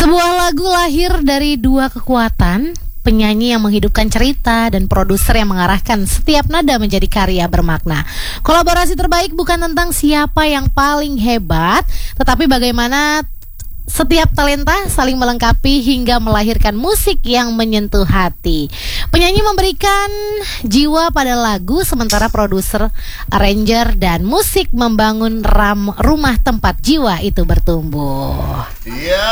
Sebuah lagu lahir dari dua kekuatan, penyanyi yang menghidupkan cerita dan produser yang mengarahkan setiap nada menjadi karya bermakna. Kolaborasi terbaik bukan tentang siapa yang paling hebat, tetapi bagaimana setiap talenta saling melengkapi hingga melahirkan musik yang menyentuh hati. Penyanyi memberikan jiwa pada lagu, sementara produser, arranger, dan musik membangun rumah tempat jiwa itu bertumbuh. Iya,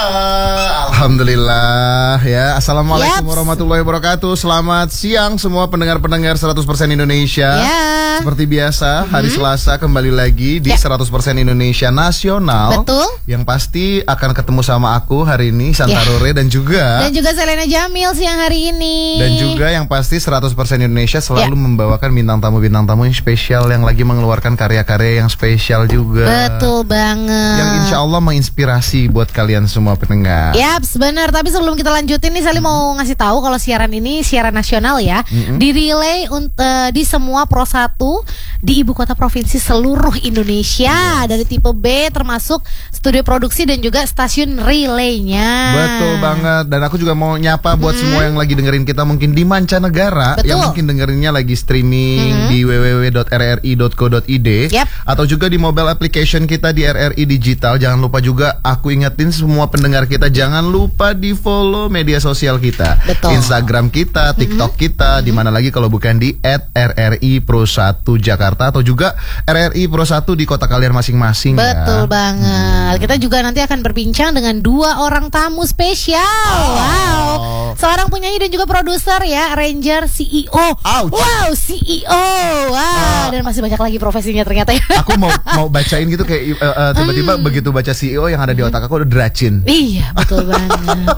alhamdulillah ya. Assalamualaikum warahmatullahi wabarakatuh. Selamat siang semua pendengar-pendengar 100% Indonesia. Seperti biasa, hari Selasa kembali lagi di 100% Indonesia Nasional. Betul. Yang pasti akan ketemu sama aku hari ini, Santa Rore, dan juga Selena Jamil siang hari ini. Dan juga yang pasti 100% Indonesia selalu membawakan bintang tamu yang spesial yang lagi mengeluarkan karya-karya yang spesial juga. Betul banget. Yang insya Allah menginspirasi buat kalian semua pendengar. Yaps, benar. Tapi sebelum kita lanjutin nih, Sally mau ngasih tahu kalau siaran ini siaran nasional ya. Di-relay di semua Pro 1 di ibu kota provinsi seluruh Indonesia, dari tipe B termasuk studio produksi dan juga stasiun relaynya. Betul banget. Dan aku juga mau nyapa buat semua yang lagi dengerin kita mungkin di mancanegara. Betul. Yang mungkin dengerinnya lagi streaming di www.rri.co.id atau juga di mobile application kita di RRI Digital. Jangan lupa juga, aku ingetin semua pendengar kita, jangan lupa di follow media sosial kita. Betul. Instagram kita, TikTok kita, di mana lagi kalau bukan di @RRI Pro 1 Jakarta atau juga RRI Pro 1 di kota kalian masing-masing. Betul banget. Kita juga nanti akan berbincang dengan dua orang tamu spesial. Wow. Seorang penyanyi dan juga produser ya, arranger, CEO. Wow, CEO. Wow, dan masih banyak lagi profesinya ternyata ya. Aku mau bacain gitu kayak tiba-tiba begitu baca CEO yang ada di otak aku udah Dracin. Iya, betul banget.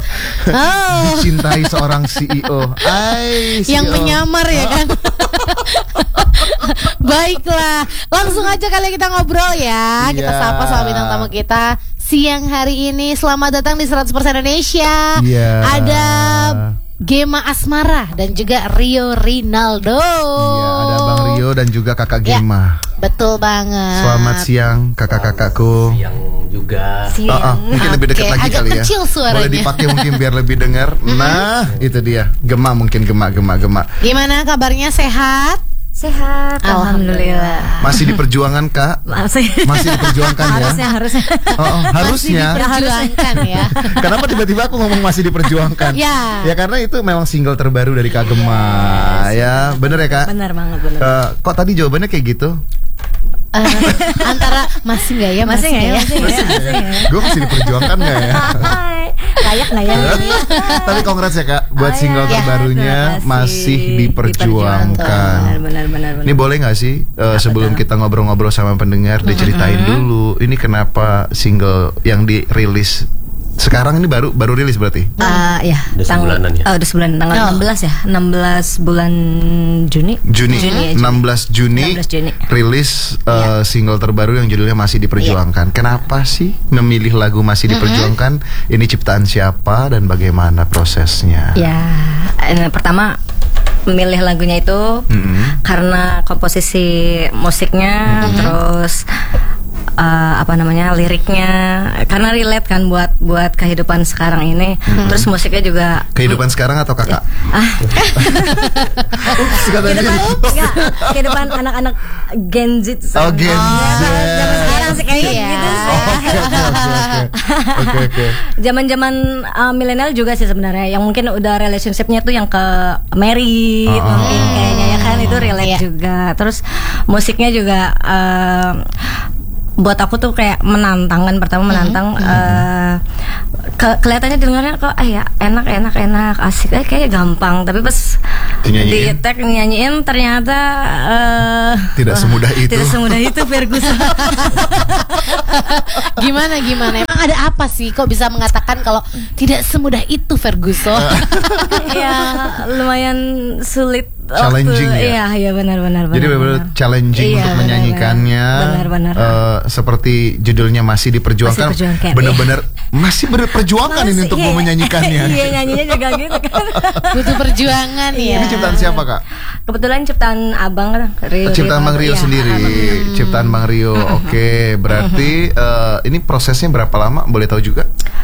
Dicintai seorang CEO. Yang menyamar ya kan. Baiklah, langsung aja kali kita ngobrol ya. Kita sapa sama bintang tamu kita siang hari ini. Selamat datang di 100% Indonesia. Ada Gema Asmara dan juga Rio Rinaldo. Iya, ada Bang Rio dan juga Kakak Gema. Betul banget. Selamat siang kakak-kakakku. Siang juga. Mungkin lebih dekat lagi agak kali ya. Kecil suaranya. Boleh dipakai mungkin biar lebih dengar. Nah, itu dia. Gema mungkin Gema. Gimana kabarnya, sehat? Sehat, alhamdulillah. Masih diperjuangkan, Kak? Masih diperjuangkan ya. Harusnya. Harusnya. Diperjuangkan ya. Kenapa tiba-tiba aku ngomong masih diperjuangkan? Ya karena itu memang single terbaru dari Kak Gema. Ya, bener ya, Kak? Benar banget, kok tadi jawabannya kayak gitu? Antara masih nggak ya? Masih nggak ya? Gue masih diperjuangkan nggak ya? Layak nggak ya? Tapi congrats ya, Kak, buat single terbarunya masih diperjuangkan. Benar. Ini boleh nggak sih sebelum kita ngobrol-ngobrol sama pendengar diceritain dulu ini kenapa single yang dirilis sekarang ini baru rilis berarti? Ya. Udah sebulanan ya? Udah sebulan, tanggal 16 ya. 16 bulan Juni. 16 Juni rilis single terbaru yang judulnya Masih Diperjuangkan. Kenapa sih memilih lagu Masih Diperjuangkan? Ini ciptaan siapa dan bagaimana prosesnya? Ya, pertama memilih lagunya itu karena komposisi musiknya, terus liriknya, karena relate kan buat kehidupan sekarang ini. Terus musiknya juga kehidupan sekarang atau kakak? Kehidupan anak-anak Gen Z. Gen Z. Sekarang sih kayak gitu. Oke. Zaman-zaman milenial juga sih sebenarnya, yang mungkin udah relationshipnya tuh yang ke married mungkin kayaknya ya kan, itu relate juga. Terus musiknya juga buat aku tuh kayak menantang kan, pertama menantang. Kelihatannya dengarnya kok ya enak asik, kayak gampang, tapi pas di tag nyanyiin ternyata tidak semudah itu Ferguson. Gimana emang ada apa sih kok bisa mengatakan kalau tidak semudah itu Ferguson? Ya lumayan sulit challenging ya. Iya benar. Jadi benar-benar challenging untuk menyanyikannya. Benar. Seperti judulnya Masih Diperjuangkan. Benar-benar masih berperjuangkan ini untuk mau menyanyikannya. Iya, nyanyinya juga gitu kan. Butuh perjuangan ya. Ini ciptaan siapa, Kak? Kebetulan ciptaan Abang kan, Rio. Ciptaan Bang Rio sendiri. Ciptaan Bang Rio. Oke, berarti ini prosesnya berapa lama? Boleh tahu juga?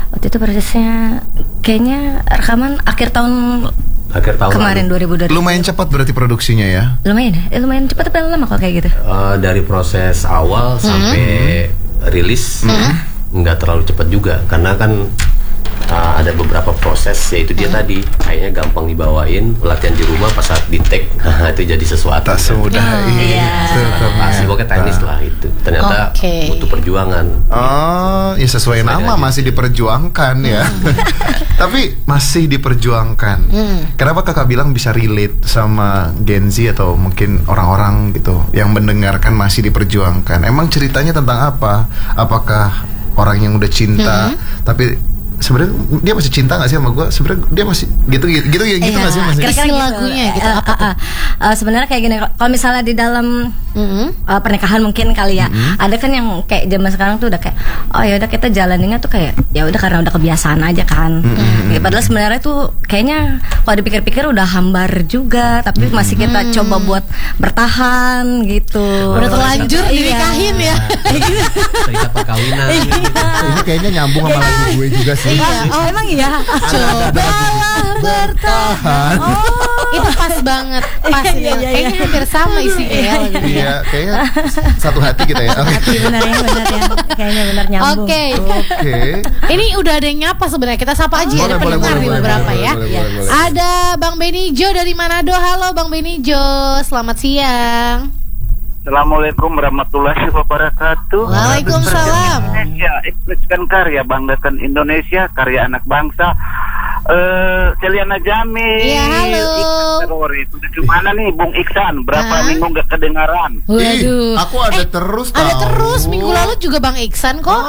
Waktu itu prosesnya kayaknya rekaman akhir tahun kemarin lalu. 2020. Lumayan cepat berarti produksinya ya? Lumayan cepat tapi lama kalau kayak gitu. Dari proses awal sampai rilis nggak terlalu cepat juga karena kan ada beberapa proses, yaitu dia tadi kayaknya gampang dibawain, pelatihan di rumah pas saat di take itu jadi sesuatu. Tak semudah itu. Masih pokoknya teknis lah itu. Ternyata butuh perjuangan. Oh, ya sesuai nama masih diperjuangkan ya. Tapi masih diperjuangkan. Kenapa kakak bilang bisa relate sama Gen Z atau mungkin orang-orang gitu yang mendengarkan masih diperjuangkan? Emang ceritanya tentang apa? Apakah orang yang udah cinta tapi sebenarnya dia masih cinta nggak sih sama gue? Sebenarnya dia masih gitu nggak sih masih? Kira-kira lagunya gitu. Sebenarnya kayak gini, kalau misalnya di dalam pernikahan mungkin kali ya, ada kan yang kayak zaman sekarang tuh udah kayak oh ya udah kita jalaninnya tuh kayak ya udah karena udah kebiasaan aja kan. Ya, padahal sebenarnya tuh kayaknya kalau dipikir-pikir udah hambar juga, tapi masih kita coba buat bertahan gitu. Udah terlanjur dinikahin ya. Cerita perkawinan. Ini kayaknya nyambung sama lagu gue juga sih. Oh emang iya. Cobalah bertahan. Itu pas banget. Pas ya. Kayaknya hampir sama isinya ya. Iya, kayaknya satu hati kita ya. Benar ya. Kayaknya benar nyambung. Oke. Ini udah ada yang nyapa sebenarnya. Kita sapa aja ada pendengar nih beberapa ya. Boleh. Ada Bang Benijo dari Manado. Halo Bang Benijo, selamat siang. Assalamualaikum warahmatullahi wabarakatuh. Waalaikumsalam. Indonesia, ekspresikan karya, banggakan Indonesia, karya anak bangsa. Celiana Jamil. Iya, halo. Gimana nih Bung Iksan? Berapa minggu nggak kedengaran? Waduh. Aku ada terus tahu. Ada terus minggu lalu juga Bang Iksan kok.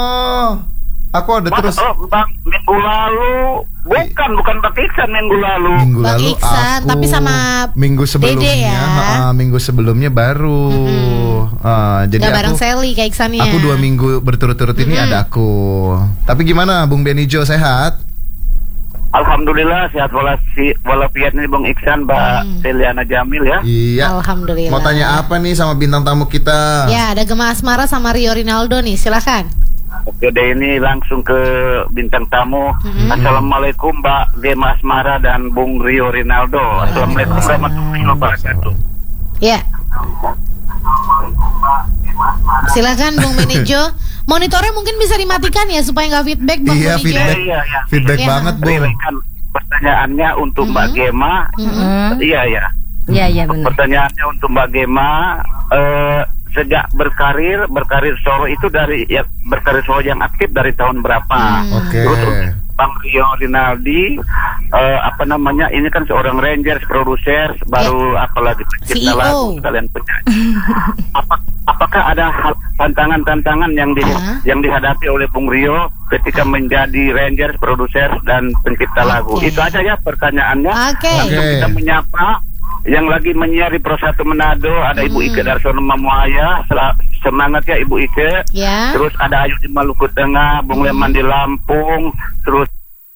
Aku ada terus. Bang, minggu lalu bukan Bang Iksan minggu lalu. Bang Iksan, aku, tapi sama minggu sebelumnya, Dede ya. Minggu sebelumnya baru. Jadi gak bareng Sally kayak Iksannya. Aku 2 minggu berturut-turut ini ada aku. Tapi gimana Bung Benijo, sehat? Alhamdulillah sehat walafiat nih Bung Iksan, Mbak Celiana Jamil ya. Iya. Alhamdulillah. Mau tanya apa nih sama bintang tamu kita? Ya, ada Gema Asmara sama Rio Rinaldo nih, silakan. Oke deh, ini langsung ke bintang tamu. Assalamualaikum Mbak Gema Asmara dan Bung Rio Rinaldo. Assalamualaikum warahmatullahi wabarakatuh. Ya. Silakan Bung Benijo. Monitornya mungkin bisa dimatikan ya supaya nggak feedback Bang Benijo. Iya. Feedback banget Bung. Pertanyaannya untuk Mbak Gema. Iya benar. Pertanyaannya untuk Mbak Gema. Sejak berkarir solo itu dari berkarir solo yang aktif dari tahun berapa? Terus Bang Rio Rinaldi ini kan seorang Rangers, produser, baru apalagi pencipta lagu, kalian penyanyi. Apakah ada tantangan-tantangan yang dihadapi oleh Bung Rio ketika menjadi Rangers, produser dan pencipta lagu? Itu aja ya pertanyaannya. Langsung kita menyapa yang lagi menyiar di Pro 1 Manado, ada Ibu Ike Darsono Mamuaya. Semangat ya Ibu Ike. Terus ada Ayu di Maluku Tengah, Bung Leman di Lampung, terus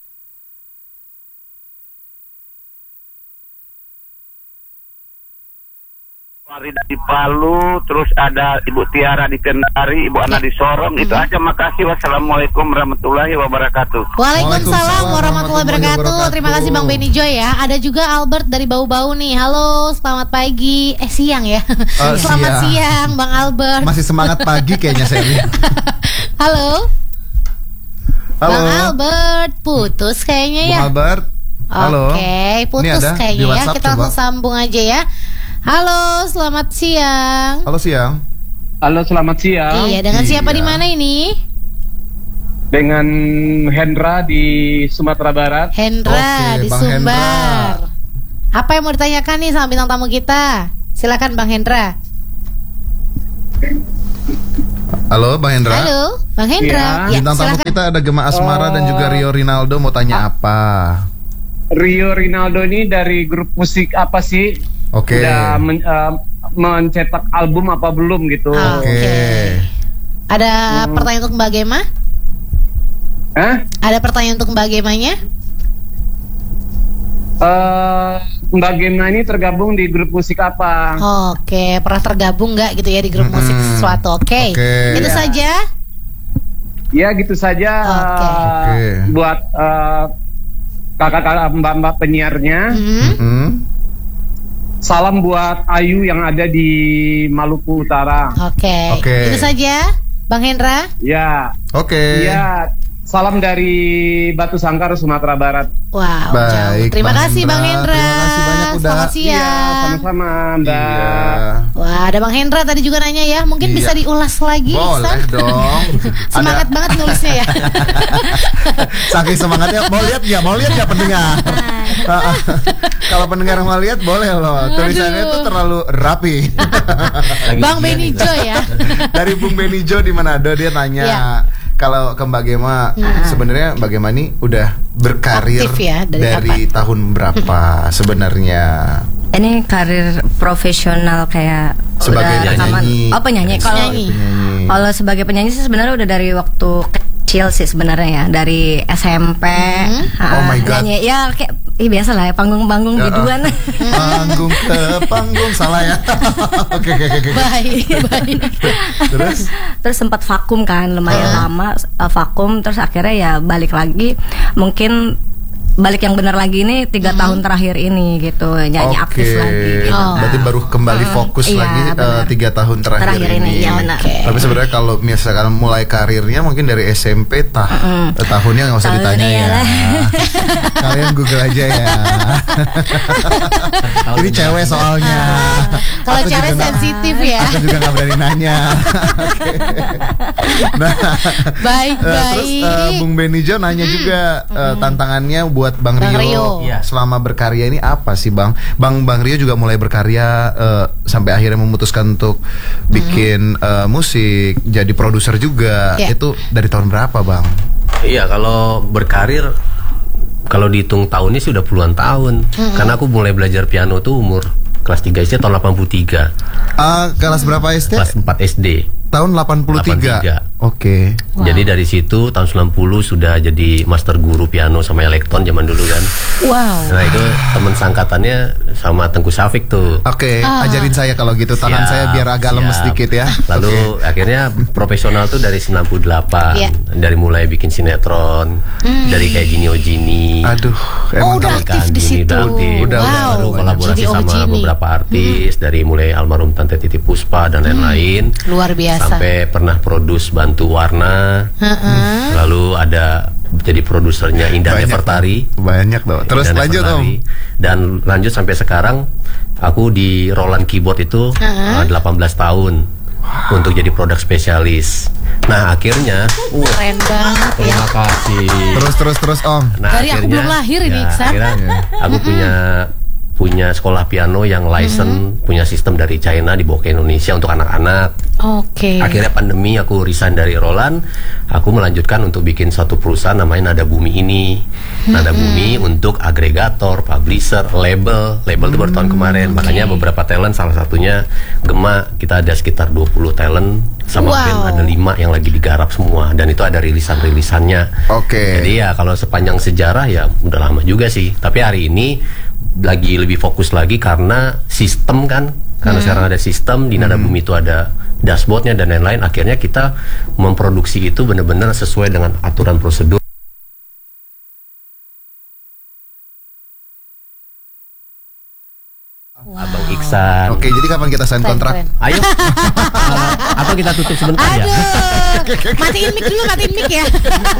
Farida di Palu, terus ada Ibu Tiara di Kendari, Ibu Ana di Sorong. Itu aja, makasih. Wassalamualaikum warahmatullahi wabarakatuh. Waalaikumsalam warahmatullahi wabarakatuh. Terima kasih Bang Benijo ya. Ada juga Albert dari Bau-Bau nih. Halo, selamat pagi. Siang ya. Selamat siang Bang Albert. Masih semangat pagi kayaknya saya. Halo. Bang Albert, putus kayaknya ya. Bang Albert. Halo. Oke, putus kayaknya ya. Kita langsung sambung aja ya. Halo, selamat siang. Halo siang. Halo, selamat siang. Iya, dengan siapa di mana ini? Dengan Hendra di Sumatera Barat. Hendra di Sumbar. Apa yang mau ditanyakan nih sama bintang tamu kita? Silakan Bang Hendra. Halo Bang Hendra. Halo Bang Hendra. Bintang tamu kita ada Gema Asmara dan juga Rio Rinaldo. Mau tanya apa? Rio Rinaldo ini dari grup musik apa sih? Udah mencetak album apa belum gitu? Ada pertanyaan untuk Mbak Gema? Ada pertanyaan untuk Mbak Gemanya? Mbak Gema ini tergabung di grup musik apa? Pernah tergabung nggak gitu ya di grup musik sesuatu? Itu saja. Ya gitu saja buat kakak-kakak mbak-mbak penyiarnya. Salam buat Ayu yang ada di Maluku Utara. Oke. Itu saja, Bang Hendra. Ya. Ya. Salam dari Batu Sangkar, Sumatera Barat. Wow. Baik. Terima kasih Bang Hendra. Terima kasih banyak udah. Selamat siang. Iya, sama-sama Mbak. Iya. Wah, ada Bang Hendra tadi juga nanya ya. Mungkin bisa diulas lagi. Boleh dong. Semangat banget nulisnya ya. Saking semangatnya, mau lihat ya pendengar. Kalau pendengar mau lihat boleh loh. Tulisannya itu terlalu rapi. Bang Benny Jo ya. Dari Bung Benny Jo di Manado, dia nanya. Ya. Kalau ke Mbak Gema, sebenarnya Mbak Gema ini udah berkarir ya, dari tahun berapa sebenarnya? Ini karir profesional kayak sebagai penyanyi. Oh, penyanyi. Kalau sebagai penyanyi sih sebenarnya udah dari waktu kecil sih sebenarnya ya, dari SMP. Oh my god. Nyanyi ya kayak biasa lah ya, panggung-panggung biduan. Panggung ke panggung, salah ya. Oke. Baik. Terus sempat vakum kan, lumayan lama vakum, terus akhirnya ya balik lagi. Mungkin balik yang benar lagi ini 3 tahun terakhir ini gitu, nyanyi aktif lagi gitu. Berarti baru kembali fokus lagi 3 tahun terakhir ini. Iya benar. Tapi sebenarnya kalau misalkan mulai karirnya mungkin dari SMP tahunnya nggak usah ditanya ya. Kalian Google aja ya. Ini cewek soalnya. Kalau cewek sensitif ya. Aku juga nggak berani nanya. Nah, baik. Terus Bung Benny Jo nanya juga tantangannya buat Bang Rio. Selama berkarya ini apa sih Bang? Bang Rio juga mulai berkarya sampai akhirnya memutuskan untuk bikin musik, jadi produser juga. Itu dari tahun berapa Bang? Iya, kalau berkarir, kalau dihitung tahunnya sih udah puluhan tahun. Karena aku mulai belajar piano tuh umur kelas 3 SD tahun 83. Kelas berapa SD? Kelas 4 SD. Tahun 83. Oke. Wow. Jadi dari situ tahun 90 sudah jadi master guru piano sama elektron zaman dulu kan. Wow. Nah itu teman sangkatannya sama Tengku Safik tuh. Oke, ajarin saya kalau gitu. Tangan saya biar agak lemes dikit ya. Lalu akhirnya profesional tuh dari 98. Dari mulai bikin sinetron, dari kayak Gini. Aduh, emang udah aktif di situ. Udah baru kolaborasi sama beberapa artis dari mulai almarhum Tante Titi Puspa dan lain-lain. Luar biasa. Sampai pernah produce Bantu Warna. Lalu ada jadi produsernya Indah Nefertari. Banyak dong. Terus lanjut Om. Dan lanjut sampai sekarang aku di Roland Keyboard itu 18 tahun. Untuk jadi produk spesialis. Nah akhirnya keren banget ya. Terima kasih. Terus Om. Nah, dari aku belum lahir ini akhirnya aku punya sekolah piano yang license, punya sistem dari China dibawa ke Indonesia untuk anak-anak. Oke. Akhirnya pandemi aku resign dari Roland, aku melanjutkan untuk bikin satu perusahaan namanya Nada Bumi ini. Nada Bumi untuk agregator, publisher, label itu baru tahun kemarin. Makanya beberapa talent, salah satunya Gema, kita ada sekitar 20 talent sama band ada 5 yang lagi digarap semua, dan itu ada rilisan-rilisannya. Oke. Jadi ya kalau sepanjang sejarah ya udah lama juga sih. Tapi hari ini lagi lebih fokus lagi karena sistem kan, karena sekarang ada sistem di Nada Bumi itu ada dashboardnya dan lain-lain. Akhirnya kita memproduksi itu benar-benar sesuai dengan aturan prosedur. Abang Iksan. Oke, jadi kapan kita sign kontrak? Ayo. Atau kita tutup sebentar ya. Matiin mic ya.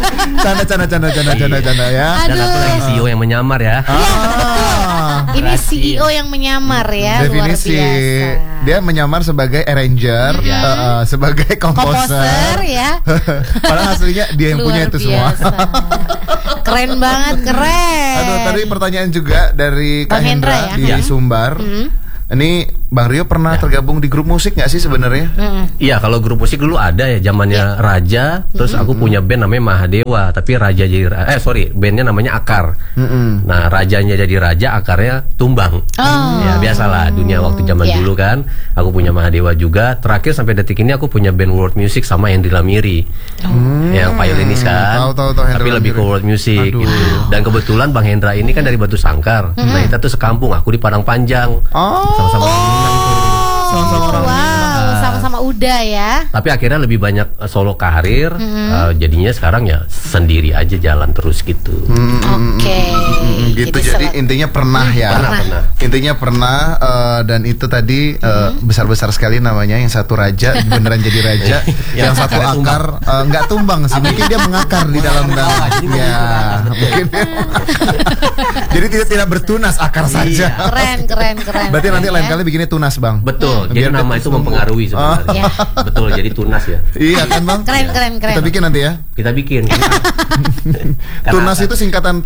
Canda ya. Dan aku lagi CEO yang menyamar ya. Ini CEO yang menyamar ya. Definisi luar biasa. Dia menyamar sebagai arranger, sebagai komposer ya. Padahal aslinya dia yang punya itu semua. Keren banget, keren. Aduh, tadi pertanyaan juga dari Kak Hendra di Sumbar. Ini Bang Rio pernah tergabung di grup musik nggak sih sebenarnya? Iya, kalau grup musik dulu ada ya zamannya Raja. Terus aku punya band namanya Mahadewa, tapi Raja jadi bandnya namanya Akar. Nah, rajanya jadi Raja, akarnya tumbang. Ya biasalah dunia waktu zaman dulu kan. Aku punya Mahadewa juga. Terakhir sampai detik ini aku punya band world music sama Hendri Lamiri, yang violinis kan. Tapi lebih ke world music gitu. Dan kebetulan Bang Hendra ini kan dari Batu Sangkar. Nah, kita tuh sekampung. Aku di Padang Panjang. Sama-sama sama sama Uda ya. Tapi akhirnya lebih banyak solo karir, jadinya sekarang ya sendiri aja jalan terus gitu. Oke. Gitu jadi intinya pernah ya. Pernah. Intinya pernah dan itu tadi besar-besar sekali namanya, yang satu raja beneran jadi raja, yang satu akar nggak tumbang sih, mungkin dia mengakar di dalam ya. Mungkin jadi tidak bertunas akar saja. Keren. Berarti nanti lain kali bikinnya tunas, Bang. Betul. Jadi nama itu mempengaruhi sebenarnya. Betul, jadi tunas ya. Iya kan, Bang? Keren. Kita bikin nanti ya. Kita bikin. Tunas itu singkatan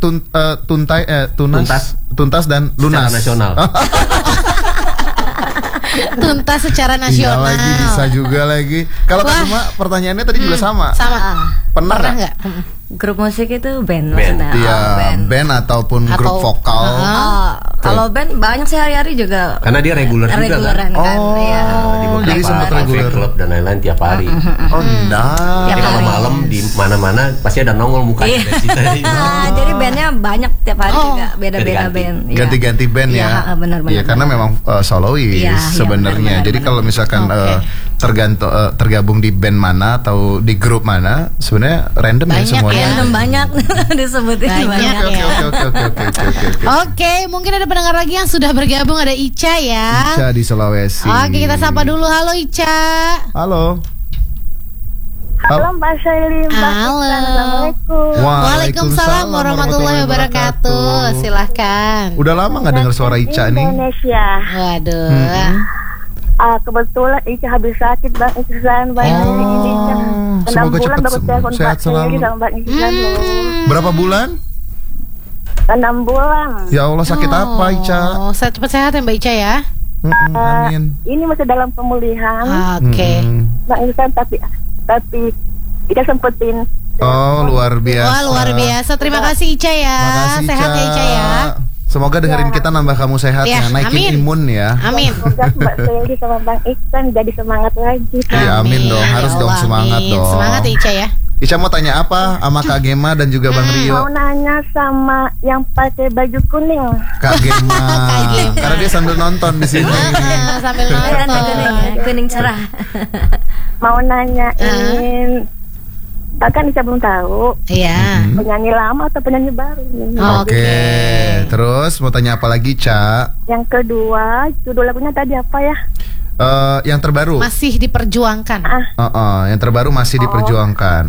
tuntas dan lunas. Secara nasional. Tuntas secara nasional. Iya lagi, bisa juga lagi. Kalau Kak Suma pertanyaannya tadi juga sama. Pernah nggak? Grup musik itu band. Iya, band ataupun grup vokal. Kalau band banyak sih hari-hari juga. Karena dia reguler juga kan. Jadi sempat reguler klub dan lain-lain tiap hari. Nah. Jadi kalau malam di mana-mana pasti ada nongol mukanya dari situ. Jadi bandnya banyak tiap hari juga, beda-beda band. Ganti-ganti band ya. Benar-benar. Iya, karena memang solois sebenarnya. Jadi kalau misalkan tergabung di band mana atau di grup mana, sebenarnya random ya semuanya. Banyak disebutin banyak. Oke, mungkin ada pendengar lagi yang sudah bergabung, ada Ica ya. Ica di Sulawesi. Oke, kita sapa dulu. Halo Ica. Halo Mbak Syaili. Halo. Assalamualaikum. Waalaikumsalam warahmatullahi wabarakatuh. Silahkan. Udah lama nggak dengar suara Ica nih? Indonesia. Waduh. Kebetulan Ica habis sakit, Bang Iksan. Semoga cepat sehat selalu. Berapa bulan? 6 bulan. Ya Allah, sakit apa Ica? Cepat sehat ya Mbak Ica ya. Amin. Ini masih dalam pemulihan. Oke. Bang Iksan, tapi Ica sempetin. Oh, luar biasa. Wah, luar biasa. Terima kasih Ica ya. Makasih, sehat ya Ica ya. Semoga dengerin kita nambah kamu sehat ya, naikin imun ya. Amin. Semoga Mbak Syaili sama Bang Iksan jadi semangat lagi. Amin dong, harus dong semangat dong. Semangat Ica ya. Ica mau tanya apa sama Kak Gema dan juga Bang Rio? Mau nanya sama yang pakai baju kuning. Kak Gema. Karena dia sambil nonton di sini. Sambil nonton. Kuning cerah. Mau nanyain. Bahkan Ica belum tahu. Iya. Penyanyi lama atau penyanyi baru. Oke. Terus mau tanya apa lagi, Ca? Yang kedua, judul lagunya tadi apa ya? Yang terbaru. Masih diperjuangkan. Yang terbaru masih diperjuangkan.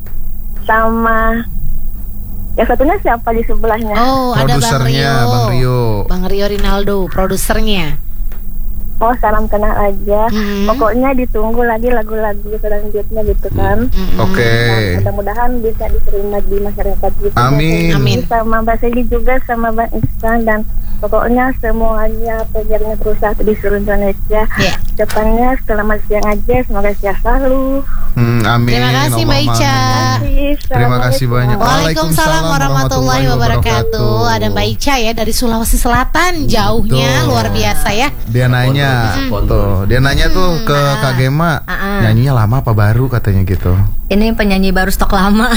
Sama yang satunya siapa di sebelahnya? Ada Bang Rio. Bang Rio Rinaldo, produsernya. Salam kenal aja. Pokoknya ditunggu lagi lagu-lagu selanjutnya gitu kan. Oke. Mudah-mudahan bisa diterima di masyarakat gitu. Amin. Sama Mbak Syaili juga, sama Bang Iksan, dan pokoknya semuanya penyiarnya berusaha di seluruh Indonesia. Depannya selamat siang aja, semoga sehat selalu. Amin. Terima kasih Mbak Ica. Terima kasih banyak. Waalaikumsalam warahmatullahi wabarakatuh. Ada Mbak Ica ya dari Sulawesi Selatan, jauhnya luar biasa ya. Dia nanya dia nanya tuh ke Kak Gema, nyanyinya lama apa baru katanya gitu. Ini penyanyi baru stok lama.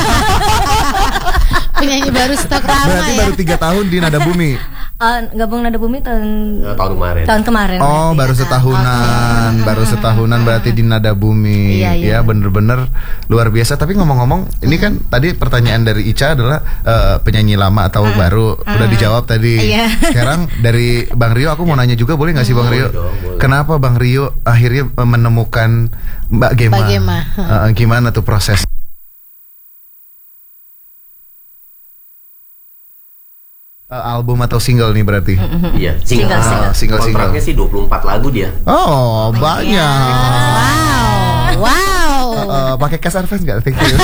Penyanyi baru stok lama. Berarti baru 3 tahun di Nada Bumi. Gabung Nada Bumi tahun kemarin. Oh, baru setahunan. Baru setahunan berarti di Nada Bumi. Ya, bener-bener luar biasa. Tapi ngomong-ngomong, ini kan tadi pertanyaan dari Ica adalah penyanyi lama atau baru. Udah dijawab tadi. Sekarang dari Bang Rio, aku mau nanya juga, boleh nggak sih Bang Rio? Kenapa Bang Rio akhirnya menemukan Mbak Gema? Gimana tuh proses? Album atau single nih berarti? Iya, single. Kontraknya sih 24 lagu dia. Oh, banyak. Wow. Pakai cash advance nggak? Thank you.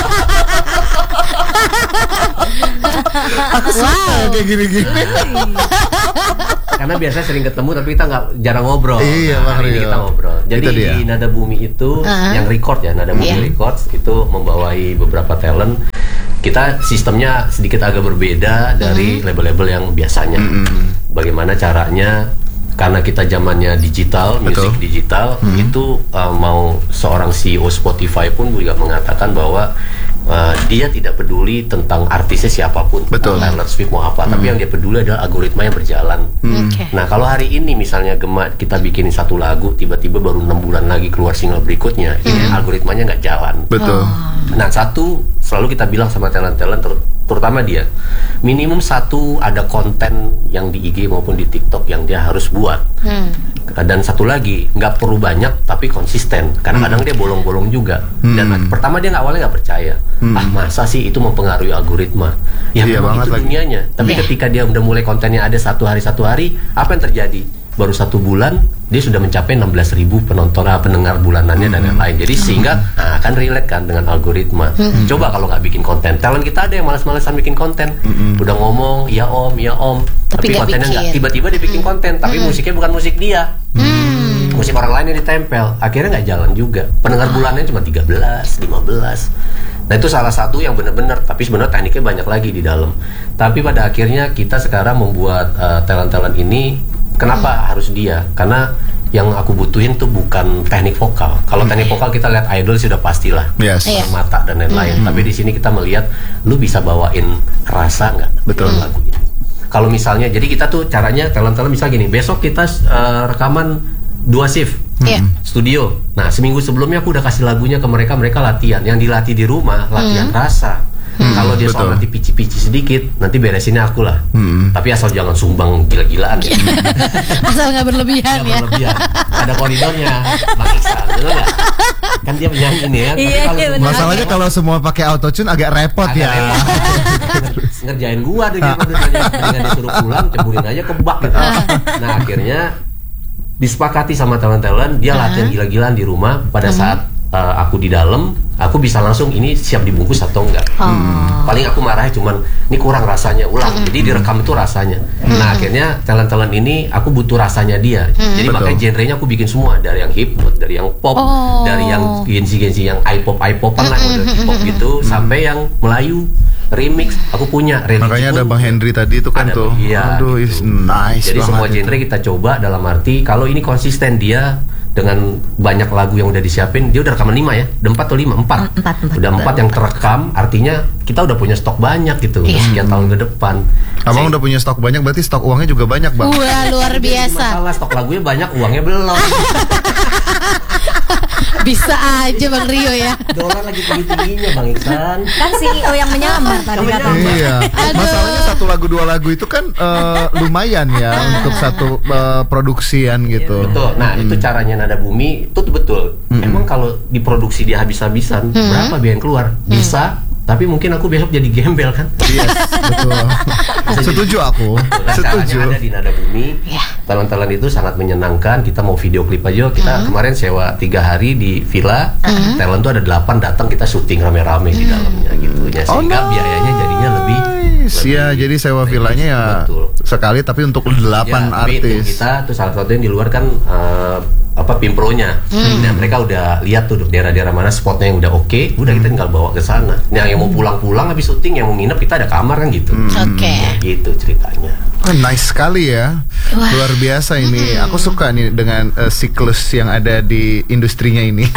Aku suka kayak gini-gini. Karena biasanya sering ketemu tapi kita jarang ngobrol. Iya, hari ini kita ngobrol. Jadi di Nada Bumi itu yang record ya, Nada Bumi Records itu membawai beberapa talent. Kita sistemnya sedikit agak berbeda dari label-label yang biasanya. Bagaimana caranya? Karena kita zamannya digital, musik digital, itu mau seorang CEO Spotify pun juga mengatakan bahwa dia tidak peduli tentang artisnya siapapun, Taylor Swift mau apa, tapi yang dia peduli adalah algoritma yang berjalan. Nah kalau hari ini misalnya Gema kita bikinin satu lagu, tiba-tiba baru 6 bulan lagi keluar single berikutnya, ini algoritmanya nggak jalan. Nah selalu kita bilang sama talent-talent, terutama dia, minimum satu ada konten yang di IG maupun di TikTok yang dia harus buat. Dan satu lagi, nggak perlu banyak tapi konsisten. Kadang-kadang dia bolong-bolong juga. Dan pertama dia awalnya nggak percaya. Masa sih itu mempengaruhi algoritma? Ya memang itu dunianya. Tapi ketika dia udah mulai kontennya ada satu hari, apa yang terjadi? Baru 1 bulan dia sudah mencapai 16.000 pendengar bulanannya dan lain-lain. Jadi sehingga akan relate kan dengan algoritma. Coba kalau nggak bikin konten, talent kita ada yang malas-malasan bikin konten. Udah ngomong ya om, tapi kontennya nggak. Tiba-tiba dia bikin konten, tapi musiknya bukan musik dia. Musik orang lain yang ditempel. Akhirnya nggak jalan juga. Pendengar bulanannya cuma 13, 15. Nah itu salah satu yang benar-benar, tapi sebenarnya tekniknya banyak lagi di dalam. Tapi pada akhirnya kita sekarang membuat talent-talent ini, kenapa harus dia? Karena yang aku butuhin tuh bukan teknik vokal. Kalau teknik vokal kita lihat idol sudah pastilah, mata dan lain-lain. Tapi di sini kita melihat, lu bisa bawain rasa nggak? Betul. Lagu ini. Kalau misalnya, jadi kita tuh caranya talent-talent misalnya gini, besok kita rekaman 2 shift. Studio. Nah seminggu sebelumnya aku udah kasih lagunya ke mereka latihan. Yang dilatih di rumah latihan rasa. Kalau dia soal nanti pici-pici sedikit, nanti beresinnya aku lah. Tapi asal jangan sumbang gila-gilaan. Asal nggak berlebihan ya. Ada koridornya, Bang Iksan, betul nggak? Kan dia penyanyi nih ya. Masalahnya kalau semua pakai autotune agak repot ya. Ngerjain gua dengan disuruh pulang, ceburin aja ke bak gitu. Nah akhirnya disepakati sama talent-talent, dia latihan gila-gilaan di rumah. Pada saat aku di dalam, aku bisa langsung ini siap dibungkus atau enggak. Paling aku marahnya cuman ini kurang rasanya, ulang. Jadi direkam itu rasanya. Nah akhirnya talent-talent ini aku butuh rasanya dia. Jadi makanya genrenya aku bikin semua, dari yang hip hop, dari yang pop, dari yang gensi-gensi yang i-popan lah, model hip hop gitu, sampai yang Melayu remix aku punya. Makanya ada Bang Henry tadi itu kan tuh. Iya, aduh, gitu. Nice. Jadi semua genre kita coba, dalam arti kalau ini konsisten dia dengan banyak lagu yang udah disiapin, dia udah rekaman 5 ya, udah 4 atau 5? 4. Udah 4 yang terekam, artinya kita udah punya stok banyak gitu, sekian tahun ke depan. Abang udah punya stok banyak, berarti stok uangnya juga banyak, Bang. Wah, luar biasa. Masalah stok lagunya banyak, uangnya belum. Bisa aja Bang Rio ya. Dolar lagi tinggi-tingginya Bang Iksan. Kan CEO yang menyamar tadi katanya. Iya. Masalahnya 1 lagu 2 lagu itu kan lumayan ya untuk satu produksian gitu. Betul. Nah itu caranya Nada Bumi itu betul. Emang kalau diproduksi dia habis-habisan, berapa biaya yang keluar? Bisa. Tapi mungkin aku besok jadi gembel kan? Yes, betul. Setuju aku. Setuju. Ada di Nada Bumi. Talent-talent itu sangat menyenangkan. Kita mau video klip aja. Kita kemarin sewa 3 hari di villa. Talent tuh ada 8 datang, kita syuting rame-rame di dalamnya gitu. Ya, sehingga biayanya jadinya lebih. Iya, jadi sewa villanya ya sekali tapi untuk 8 artis. Kita tuh salah satu yang di luar kan Pimpronya. Nah mereka udah lihat tuh daerah-daerah mana spotnya yang udah oke, udah kita tinggal bawa ke sana. Nah yang mau pulang-pulang habis syuting, yang mau nginep kita ada kamar kan gitu. Gitu ceritanya. Nice sekali ya. Luar biasa ini. Aku suka nih dengan siklus yang ada di industrinya ini.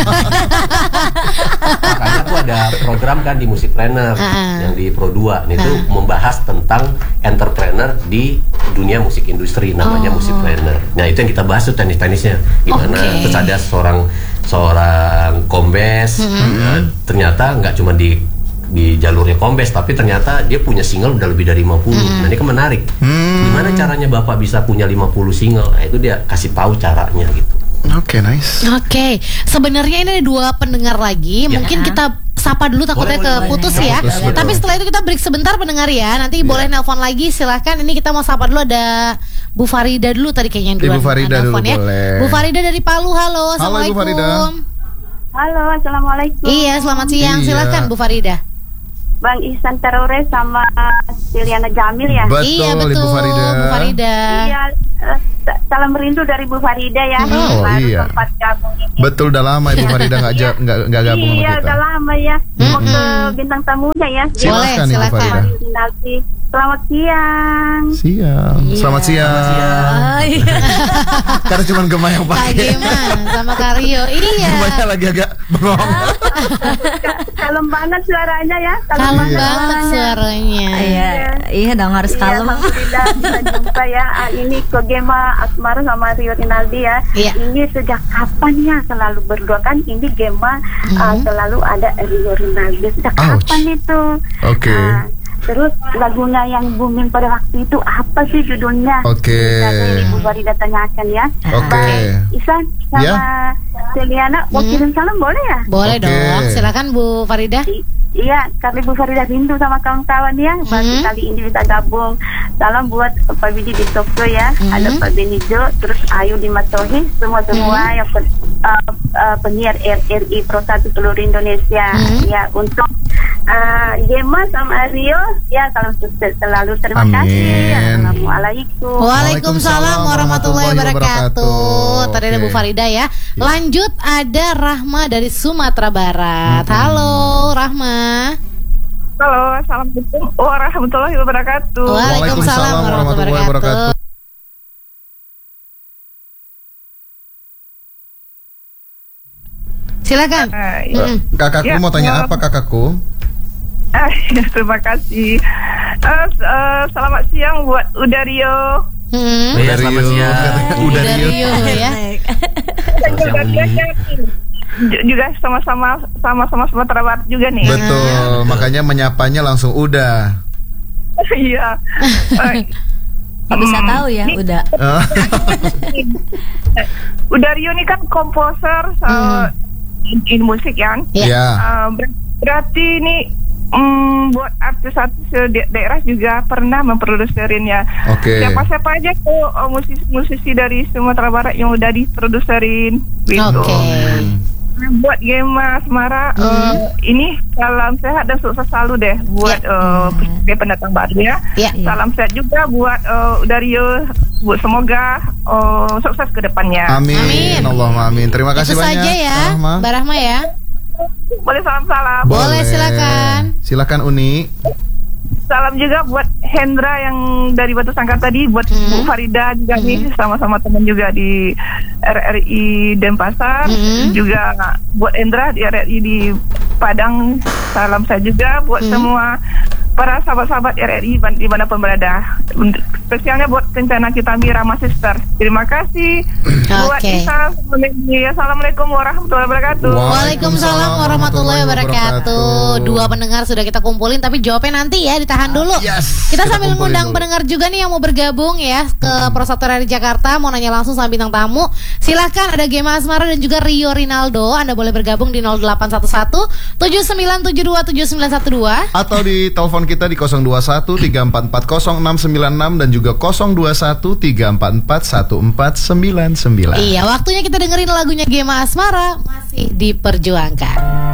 Makanya aku ada program kan di Music Planner yang di Pro 2 itu membahas tentang entrepreneur di dunia musik industri, namanya Music Planner. Nah itu yang kita bahas tuh teknis-teknisnya gimana. Terus ada seorang kombes, ternyata nggak cuma di jalurnya kombes, tapi ternyata dia punya single udah lebih dari 50. Nah ini kan menarik. Gimana caranya Bapak bisa punya 50 single? Nah itu dia kasih tahu caranya gitu. Oke, nice. Oke, sebenarnya ini ada 2 pendengar lagi. Mungkin kita sapa dulu, takutnya keputus ya. Tapi setelah itu kita break sebentar pendengar ya. Nanti boleh nelpon lagi, silahkan. Ini kita mau sapa dulu, ada Bu Farida dulu tadi kayaknya yang duluan. Ibu Farida dulu ya. Boleh. Bu Farida dari Palu, halo. Assalamualaikum. Halo Bu Farida. Halo, assalamualaikum. Iya, selamat siang. Silakan Bu Farida. Bang Ihsan Terore sama Siliana Jamil ya. Betul, iya betul Bu Farida. Bu Farida. Iya, salam rindu dari Bu Farida ya. Oh iya. Tempat gabung ini. Betul, udah lama Ibu Farida nggak gabung sama kita. Iya, udah lama ya. Mau ke bintang tamunya ya. Silakan. Rinaldi Selamat siang. Selamat siang. Karena cuma Gema yang pakai. Gema sama Karyo. Iya. Gemanya lagi agak bengong. Kalem banget suaranya ya. Kalem banget suaranya. Iya dong, harus kalem. Alhamdulillah bisa jumpa ya. Ini ke Gema Asmara sama Rio Rinaldi ya. Ini sejak kapan ya selalu berdua kan? Ini Gema selalu ada Rio Rinaldi. Sejak kapan itu? Oke. Terus lagunya yang booming pada waktu itu apa sih judulnya? Dari Ibu Farida tanyakan ya. Isan sama Celiana mau kirim salam boleh ya? Boleh dong, silakan Bu Farida. Iya, karena Ibu Farida rindu sama kawan-kawan ya. Baru kali ini bisa gabung. Salam buat Pak Bidi di Tokyo ya. Ada Pak Benijo, terus Ayu di Matohi, semua yang penyiar RRI Pro 1 seluruh Indonesia. Ya, untuk Gema sama Rio ya, salam sukses selalu. Terima kasih. Assalamualaikum. Waalaikumsalam warahmatullahi wabarakatuh. Tadi ada Bu Farida ya. Lanjut ada Rahma dari Sumatera Barat. Halo Rahma. Halo, assalamualaikum warahmatullahi wabarakatuh. Waalaikumsalam warahmatullahi wabarakatuh. Silakan. Kakakku mau tanya apa kakakku? Terima kasih. Selamat siang buat Udario. Selamat siang. Udario ya. Juga sama-sama Sumatera Barat juga nih. Betul, makanya menyapanya langsung udah. Iya. Bisa tahu ya, udah. Udario ini kan komposer in musik kan? Iya. Berarti ini buat artis-artis daerah juga pernah memprodukserinnya. Siapa-siapa aja tuh musisi-musisi dari Sumatera Barat yang udah diproduserin gitu. Buat Gema Asmara ini salam sehat dan sukses selalu deh buat pendatang baru ya. Salam sehat juga buat Udario. Semoga sukses ke depannya. Amin. Allahumma amin. Terima kasih banyak. Itu saja ya, Mbak Rahma ya. Boleh salam-salam. Boleh, silakan. Silakan Uni. Salam juga buat Hendra yang dari Batu Sangkar tadi, buat Bu Farida juga nih, sama-sama teman juga di RRI Denpasar, juga buat Hendra di RRI di Padang. Salam saya juga buat semua para sahabat-sahabat RRI di mana pun berada. Spesialnya buat Kencana kita Rama Sister. Terima kasih. Buat Isa. Assalamualaikum warahmatullahi wabarakatuh. Waalaikumsalam warahmatullahi wabarakatuh. Dua pendengar sudah kita kumpulin, tapi jawabnya nanti ya, ditahan dulu. Kita sambil ngundang pendengar juga nih yang mau bergabung ya ke Pro 1 RRI Jakarta, mau nanya langsung sama bintang tamu. Silahkan, ada Gema Asmara dan juga Rio Rinaldo. Anda boleh bergabung di 0811 7972 7912 atau di telepon kita di 021 3440696 dan juga 021 3441499. Iya, waktunya kita dengerin lagunya Gema Asmara, Masih Diperjuangkan.